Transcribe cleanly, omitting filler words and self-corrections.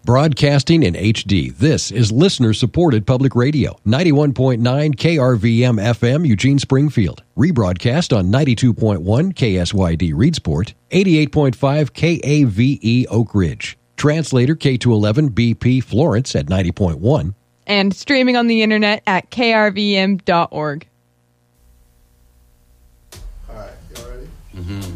Broadcasting in HD, this is listener-supported public radio. 91.9 KRVM FM, Eugene, Springfield. Rebroadcast on 92.1 KSYD, Reedsport. 88.5 KAVE, Oak Ridge. Translator K211 BP, Florence at 90.1. And streaming on the internet at krvm.org. All right, y'all ready? Mm-hmm.